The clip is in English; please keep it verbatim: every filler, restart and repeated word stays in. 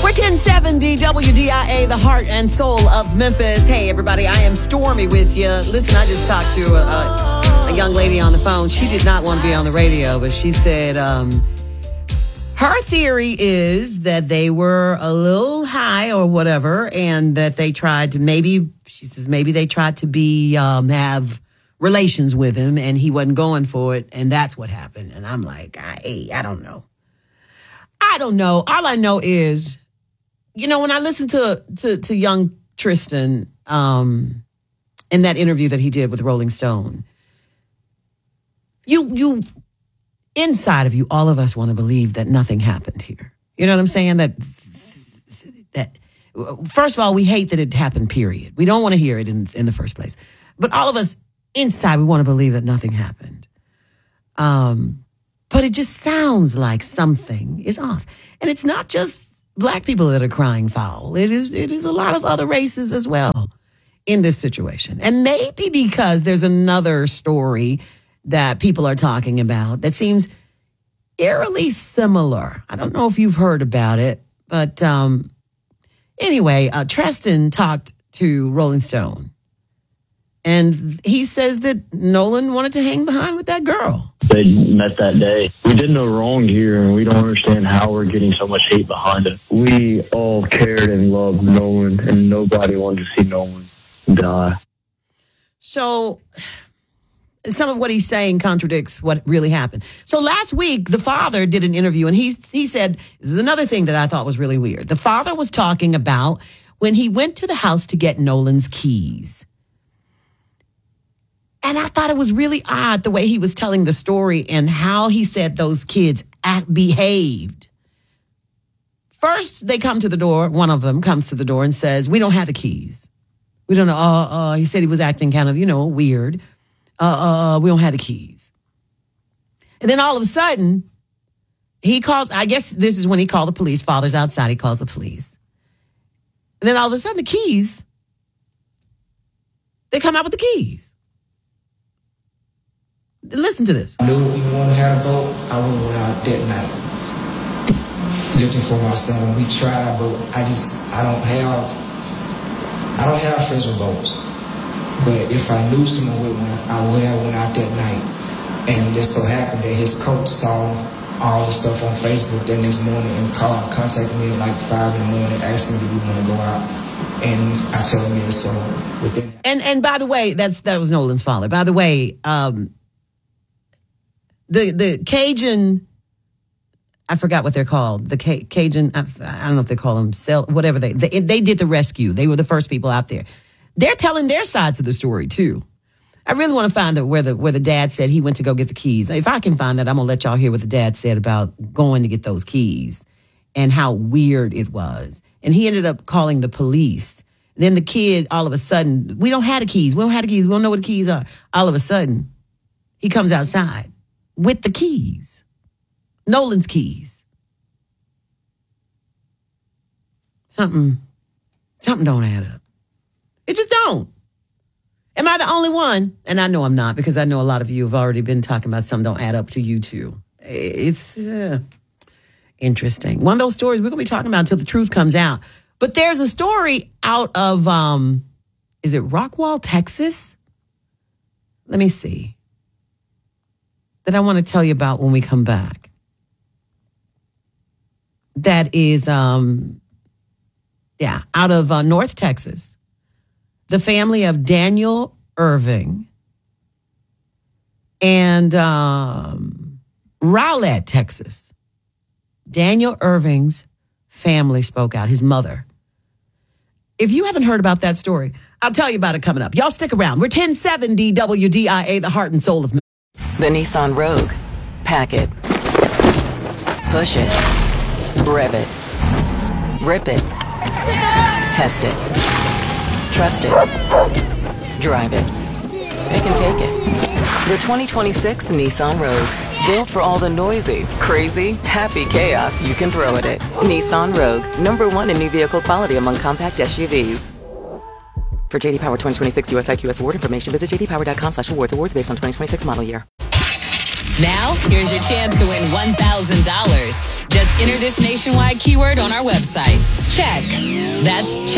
We're ten seventy W D I A, the heart and soul of Memphis. Hey, everybody, I am Stormy with you. Listen, I just talked to a, a, a young lady on the phone. She did not want to be on the radio, but she said um, her theory is that they were a little high or whatever, and that they tried to maybe, she says, maybe they tried to be, um, have relations with him, and he wasn't going for it, and that's what happened. And I'm like, I, I don't know. I don't know. All I know is, you know, when I listened to to, to young Tristan um, in that interview that he did with Rolling Stone, you you inside of you, all of us want to believe that nothing happened here. You know what I'm saying? That that first of all, we hate that it happened. Period. We don't want to hear it in in the first place. But all of us inside, we want to believe that nothing happened. Um, but it just sounds like something is off, and it's not just Black people that are crying foul. It is it is a lot of other races as well in this situation. And maybe because there's another story that people are talking about that seems eerily similar. I don't know if you've heard about it, but um, anyway, uh, Tristan talked to Rolling Stone. And he says that Nolan wanted to hang behind with that girl. They met that day. We did no wrong here, and we don't understand how we're getting so much hate behind it. We all cared and loved Nolan, and nobody wanted to see Nolan die. So some of what he's saying contradicts what really happened. So last week, the father did an interview, and he, he said, this is another thing that I thought was really weird. The father was talking about when he went to the house to get Nolan's keys. And I thought it was really odd the way he was telling the story and how he said those kids act, behaved. First, they come to the door. One of them comes to the door and says, we don't have the keys. We don't know. Uh, uh, he said he was acting kind of, you know, weird. Uh, uh, we don't have the keys. And then all of a sudden, he calls, I guess this is when he called the police. Father's outside. He calls the police. And then all of a sudden, the keys, they come out with the keys. Listen to this. I knew we wanted to have a boat. I went out that night looking for my son. We tried, but I just I don't have I don't have friends with boats. But if I knew someone with one, I would have went out that night. And it just so happened that his coach saw all the stuff on Facebook that next morning and called, contacted me at like five in the morning, asked me if we want to go out. And I told him yes. So within and and by the way, that's that was Nolan's father. By the way, um. The the Cajun, I forgot what they're called. The C- Cajun, I, I don't know if they call them, cell, whatever they, they, they did the rescue. They were the first people out there. They're telling their sides of the story too. I really want to find out where the where the dad said he went to go get the keys. If I can find that, I'm gonna let y'all hear what the dad said about going to get those keys and how weird it was. And he ended up calling the police. Then the kid, all of a sudden, we don't have the keys. We don't have the keys. We don't know what the keys are. All of a sudden, he comes outside with the keys. Nolan's keys. Something, something don't add up. It just don't. Am I the only one? And I know I'm not, because I know a lot of you have already been talking about something don't add up to you too. It's uh, interesting. One of those stories we're going to be talking about until the truth comes out. But there's a story out of, um, is it Rockwall, Texas? Let me see. That I want to tell you about when we come back. That is, um, yeah, out of uh, North Texas. The family of Daniel Irving and um, Rowlett, Texas. Daniel Irving's family spoke out, his mother. If you haven't heard about that story, I'll tell you about it coming up. Y'all stick around. We're ten seventy W D I A, the heart and soul of the Nissan Rogue. Pack it. Push it. Rev it. Rip it. Test it. Trust it. Drive it. It can take it. The twenty twenty-six Nissan Rogue. Built for all the noisy, crazy, happy chaos you can throw at it. Nissan Rogue. Number one in new vehicle quality among compact S U Vs. For J D Power twenty twenty-six U S I Q S award information, visit jdpower.com slash awards. Awards based on twenty twenty-six model year. Now, here's your chance to win one thousand dollars. Just enter this nationwide keyword on our website. Check. That's check.